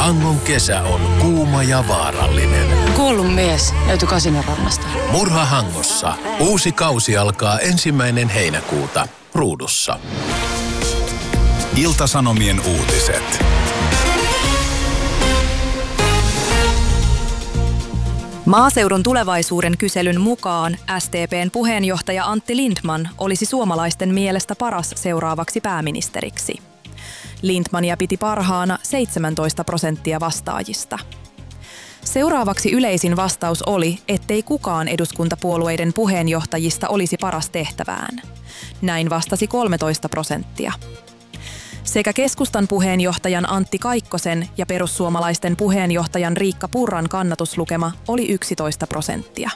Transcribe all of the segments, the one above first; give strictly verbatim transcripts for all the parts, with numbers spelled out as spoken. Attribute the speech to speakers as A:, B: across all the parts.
A: Hangon kesä on kuuma ja vaarallinen.
B: Kuollut mies löytyi Kasinorannasta.
A: Murha Hangossa. Uusi kausi alkaa ensimmäinen heinäkuuta Ruudussa.
C: Ilta-Sanomien uutiset.
D: Maaseudun tulevaisuuden kyselyn mukaan S D P:n puheenjohtaja Antti Lindtman olisi suomalaisten mielestä paras seuraavaksi pääministeriksi. Lindtmania piti parhaana seitsemäntoista prosenttia vastaajista. Seuraavaksi yleisin vastaus oli, ettei kukaan eduskuntapuolueiden puheenjohtajista olisi paras tehtävään. Näin vastasi kolmetoista prosenttia. Sekä keskustan puheenjohtajan Antti Kaikkosen ja perussuomalaisten puheenjohtajan Riikka Purran kannatuslukema oli yksitoista prosenttia.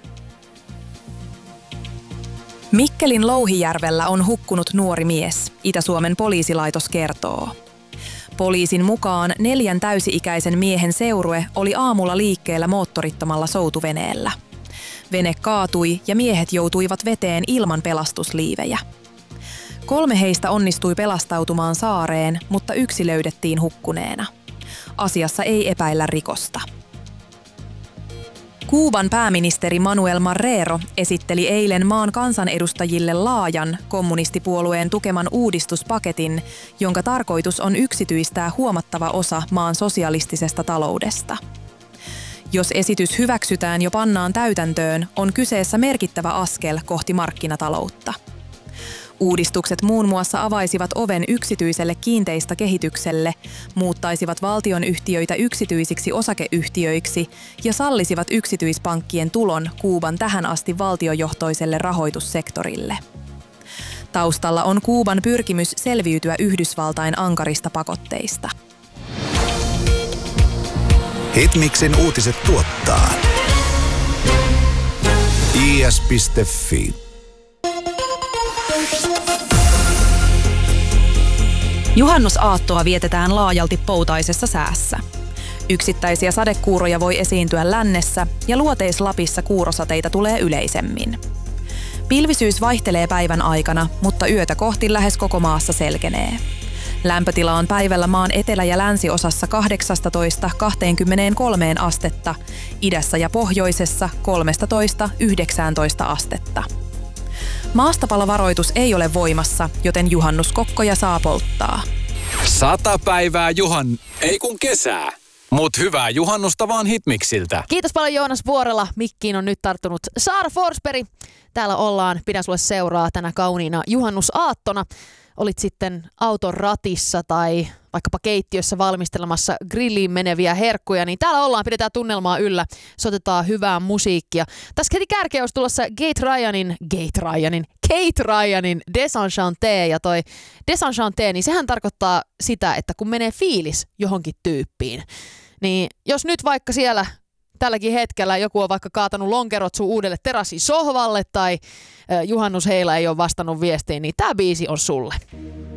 D: Mikkelin Louhijärvellä on hukkunut nuori mies, Itä-Suomen poliisilaitos kertoo. Poliisin mukaan neljän täysi-ikäisen miehen seurue oli aamulla liikkeellä moottorittomalla soutuveneellä. Vene kaatui ja miehet joutuivat veteen ilman pelastusliivejä. Kolme heistä onnistui pelastautumaan saareen, mutta yksi löydettiin hukkuneena. Asiassa ei epäillä rikosta. Kuuban pääministeri Manuel Marrero esitteli eilen maan kansanedustajille laajan kommunistipuolueen tukeman uudistuspaketin, jonka tarkoitus on yksityistää huomattava osa maan sosialistisesta taloudesta. Jos esitys hyväksytään ja pannaan täytäntöön, on kyseessä merkittävä askel kohti markkinataloutta. Uudistukset muun muassa avaisivat oven yksityiselle kiinteistökehitykselle, muuttaisivat valtionyhtiöitä yksityisiksi osakeyhtiöiksi ja sallisivat yksityispankkien tulon Kuuban tähän asti valtiojohtoiselle rahoitussektorille. Taustalla on Kuuban pyrkimys selviytyä Yhdysvaltain ankarista pakotteista.
C: Hitmixin uutiset tuottaa I S piste Fi.
D: Juhannusaattoa vietetään laajalti poutaisessa säässä. Yksittäisiä sadekuuroja voi esiintyä lännessä ja Luoteis-Lapissa kuurosateita tulee yleisemmin. Pilvisyys vaihtelee päivän aikana, mutta yötä kohti lähes koko maassa selkenee. Lämpötila on päivällä maan etelä- ja länsiosassa kahdeksastatoista kaksikymmentäkolme astetta, idässä ja pohjoisessa kolmetoista yhdeksäntoista astetta. Maastopalovaroitus ei ole voimassa, joten juhannuskokkoja saa polttaa.
C: Sata päivää juhan... ei kun kesää. Mut hyvää juhannusta vaan Hitmixiltä.
E: Kiitos paljon Joonas Vuorela. Mikkiin on nyt tarttunut Saara Forsberg. Täällä ollaan, pidän sulle seuraa tänä kauniina juhannusaattona. Olit sitten auton ratissa tai vaikkapa keittiössä valmistelemassa grilliin meneviä herkkuja, niin täällä ollaan, pidetään tunnelmaa yllä, soitetaan hyvää musiikkia. Tässä heti kärkeä olisi tulossa Kate Ryanin, Kate Ryanin, Kate Ryanin Desenchanté, ja toi Desenchanté, niin sehän tarkoittaa sitä, että kun menee fiilis johonkin tyyppiin, niin jos nyt vaikka siellä tälläkin hetkellä joku on vaikka kaatanut lonkerot sun uudelle terassin sohvalle tai juhannusheila ei ole vastannut viestiin, niin tää biisi on sulle.